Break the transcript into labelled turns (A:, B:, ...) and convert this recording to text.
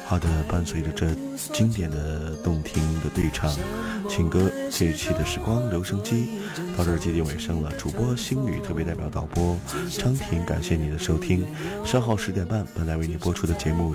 A: 好的，伴随着这经典的动听的对唱情歌，这一期的时光留声机到这儿接近尾声了。主播星宇特别代表导播昌婷，感谢你的收听。稍后10点半，本来为你播出的节目